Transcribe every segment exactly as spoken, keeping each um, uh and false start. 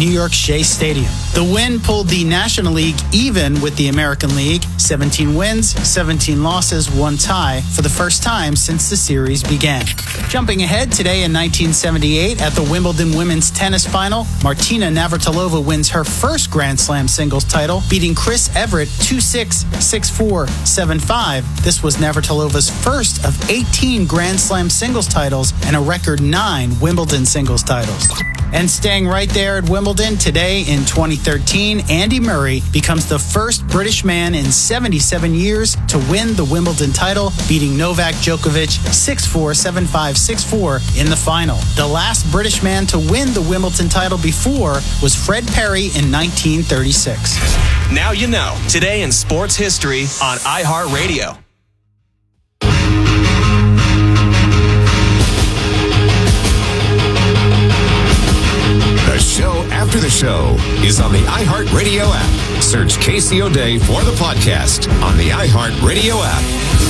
New York Shea Stadium. The win pulled the National League even with the American League. seventeen wins, seventeen losses, one tie for the first time since the series began. Jumping ahead, today in nineteen seventy-eight at the Wimbledon Women's Tennis Final, Martina Navratilova wins her first Grand Slam singles title, beating Chris Evert two six, six four, seven five. This was Navratilova's first of eighteen Grand Slam singles titles and a record nine Wimbledon singles titles. And staying right there at Wimbledon, today in twenty thirteen, Andy Murray becomes the first British man in seventy-seven years to win the Wimbledon title, beating Novak Djokovic six four, seven five, six four in the final. The last British man to win the Wimbledon title before was Fred Perry in nineteen thirty-six. Now you know. Today in sports history on iHeartRadio. The show after the show is on the iHeartRadio app. Search Casey O'Day for the podcast on the iHeartRadio app.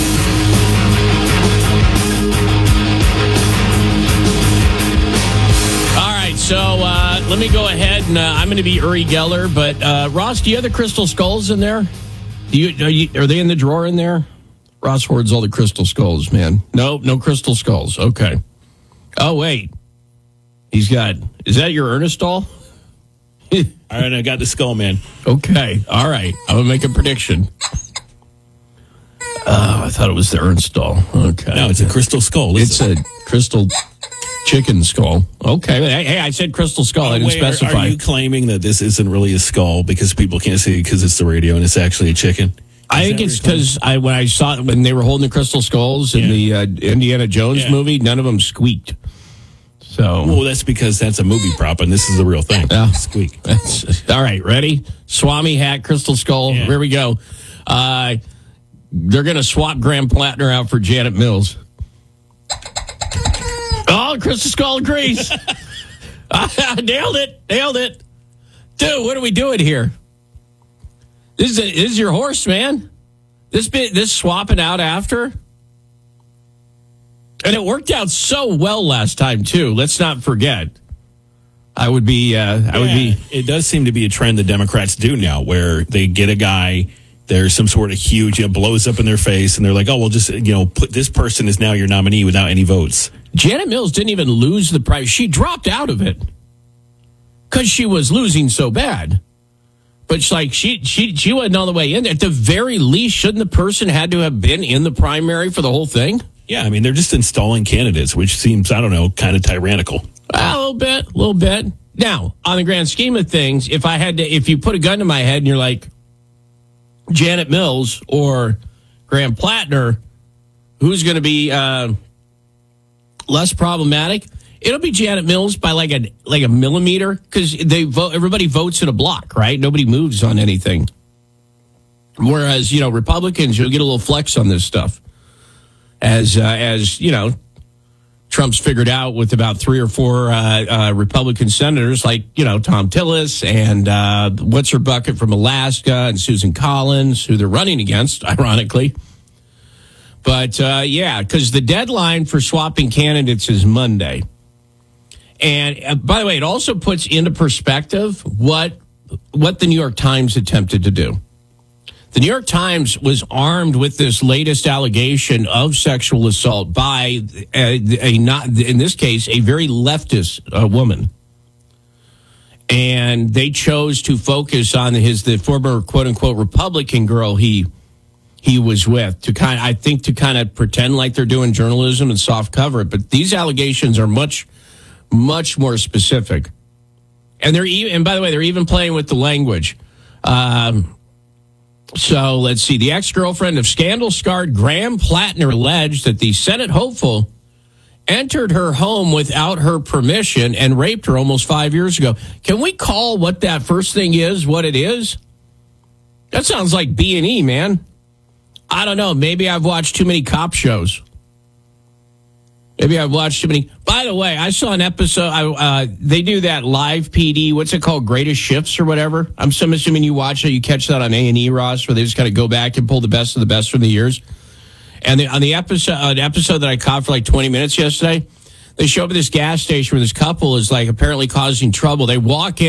All right, so uh, let me go ahead and uh, I'm going to be Uri Geller, but uh, Ross, do you have the crystal skulls in there? Do you, are, you, are they in the drawer in there? Ross hoards all the crystal skulls, man. No, no crystal skulls. Okay. Oh, wait. He's got, is that your Ernest doll? All right, I got the skull, man. Okay, all right. I'm going to make a prediction. Oh, I thought it was the Ernst doll. Okay. No, it's a crystal skull. It's a crystal chicken skull. Okay. Hey, hey, I said crystal skull. Oh, I didn't wait, specify. Are, are you claiming that this isn't really a skull because people can't see it because it's the radio and it's actually a chicken? I think it's because I when I saw it, when they were holding the crystal skulls in Yeah. the uh, Indiana Jones Yeah. movie, none of them squeaked. So, Well, that's because that's a movie prop and this is the real thing. Yeah. Squeak. that's, all right, ready? Swami hat, crystal skull. Yeah. Here we go. Uh, they're going to swap Graham Plattner out for Janet Mills. Oh, crystal skull agrees. Nailed it. Nailed it. Dude, what are we doing here? This is, a, this is your horse, man. This bit, this swapping out after. And it worked out so well last time, too. Let's not forget. I would be, uh, I would Yeah, be. It does seem to be a trend the Democrats do now where they get a guy, there's some sort of huge, you know, blows up in their face, and they're like, oh, well, just, you know, put this person is now your nominee without any votes. Janet Mills didn't even lose the prize. She dropped out of it because she was losing so bad. But it's like she she she wasn't all the way in. At the very least, shouldn't the person had to have been in the primary for the whole thing? Yeah, I mean, they're just installing candidates, which seems, I don't know, kind of tyrannical. A little bit, a little bit. Now, on the grand scheme of things, if I had to, if you put a gun to my head and you're like, Janet Mills or Graham Plattner, who's going to be uh, less problematic? It'll be Janet Mills by like a like a millimeter because they vote. Everybody votes in a block, right? Nobody moves on anything. Whereas, you know, Republicans, you'll get a little flex on this stuff. As, uh, as you know, Trump's figured out with about three or four uh, uh, Republican senators like, you know, Tom Tillis and uh, what's her bucket from Alaska and Susan Collins, who they're running against, ironically. But, uh, yeah, because the deadline for swapping candidates is Monday. And, uh, by the way, it also puts into perspective what what the New York Times attempted to do. The New York Times was armed with this latest allegation of sexual assault by a, a not, in this case, a very leftist uh, woman. And they chose to focus on his, the former quote unquote Republican girl he, he was with to kind of, I think to kind of pretend like they're doing journalism and soft cover it. But these allegations are much, much more specific. And they're even, and by the way, they're even playing with the language. Um, So let's see. The ex-girlfriend of scandal-scarred Graham Plattner alleged that the Senate hopeful entered her home without her permission and raped her almost five years ago. Can we call what that first thing is what it is? That sounds like B and E, man. I don't know. Maybe I've watched too many cop shows. Maybe I've watched too many. By the way, I saw an episode. I, uh, they do that live P D. What's it called? Greatest Shifts or whatever. I'm, I'm assuming you watch it. You catch that on A and E, Ross, where they just kind of go back and pull the best of the best from the years. And the, on the episode, an episode that I caught for like twenty minutes yesterday, they show up at this gas station where this couple is like apparently causing trouble. They walk in.